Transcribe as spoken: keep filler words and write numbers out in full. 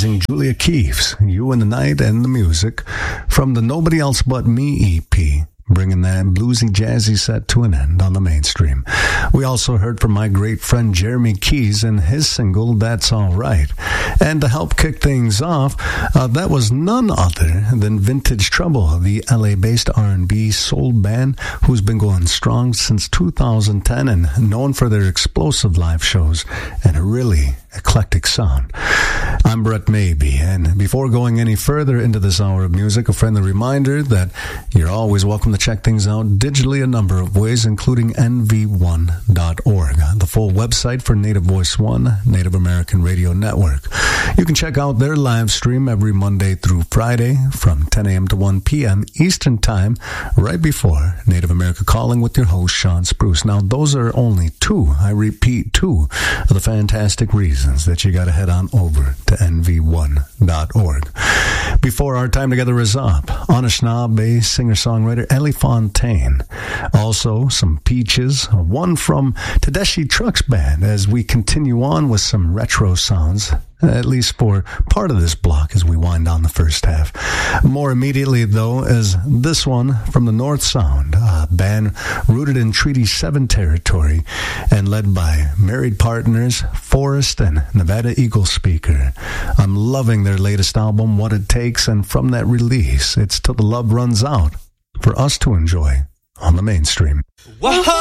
amazing Julia Keeves, You and the Night and the Music, from the Nobody Else But Me E P, bringing that bluesy, jazzy set to an end on the mainstream. We also heard from my great friend Jeremy Keys and his single, That's All Right. And to help kick things off, uh, that was none other than Vintage Trouble, the L A-based R and B soul band who's been going strong since two thousand ten and known for their explosive live shows and a really eclectic sound. I'm Brett Maybe, and before going any further into this hour of music, a friendly reminder that you're always welcome to check things out digitally a number of ways, including N V one dot org, the full website for Native Voice One, Native American Radio Network. You can check out their live stream every Monday through Friday from ten a.m. to one p.m. Eastern Time, right before Native America Calling with your host, Sean Spruce. Now, those are only two, I repeat, two of the fantastic reasons that you got to head on over to N V one dot org. Before our time together is up, Anishinaabe singer-songwriter Ellie Fontaine. Also, some Peaches, one from Tedeschi Trucks Band, as we continue on with some retro sounds, at least for part of this block as we wind down the first half. More immediately, though, is this one from the North Sound, a band rooted in Treaty seven territory and led by married partners Forrest and Nevada Eagle Speaker. I'm loving their latest album, What It Takes, and from that release, it's Till the Love Runs Out, for us to enjoy on the mainstream. Whoa!